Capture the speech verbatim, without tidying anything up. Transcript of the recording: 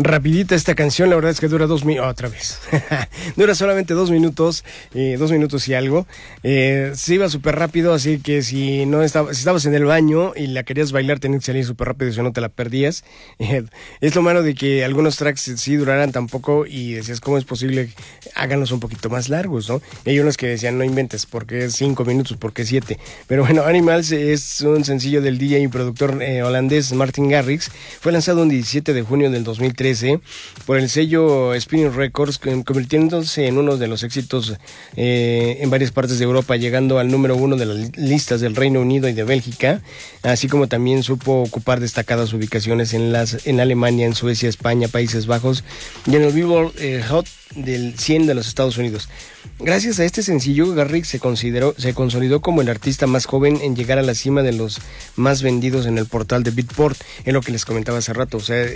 rapidita esta canción, la verdad es que dura dos minutos, otra vez, dura solamente dos minutos, eh, dos minutos y algo, eh, se iba súper rápido, así que si no estaba, si estabas en el baño y la querías bailar, tenías que salir súper rápido, si no te la perdías. Eh, es lo malo de que algunos tracks sí duraran tan poco y decías, ¿cómo es posible? Háganlos un poquito más largos, ¿no? Y hay unos que decían, no inventes, porque es cinco minutos, porque siete. Pero bueno, Animals es un sencillo del D J y productor eh, holandés Martin Garrix. Fue lanzado un diecisiete de junio del dos mil trece por el sello Spinning Records, convirtiéndose en uno de los éxitos eh, en varias partes de Europa, llegando al número uno de las listas del Reino Unido y de Bélgica, así como también supo ocupar destacadas ubicaciones en las en Alemania, en Suecia, España, Países Bajos y en el Billboard eh, Hot del cien de los Estados Unidos. Gracias a este sencillo, Garrix se consideró, se consolidó como el artista más joven en llegar a la cima de los más vendidos en el portal de Beatport, en lo que les comentaba hace rato. O sea,